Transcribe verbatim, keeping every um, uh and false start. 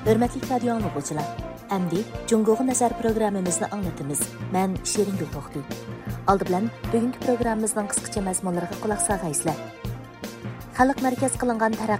Hörmətli radio anlıqçılar, əmdi Cungoğun Nəzər proqramımızı anlatımız. Mən Şeringül Toxtu. Aldı bilan bugünkü proqramımızın qısqacha məzmunlarına qulaq sağaysizlar. Xalq mərkəz qılınğan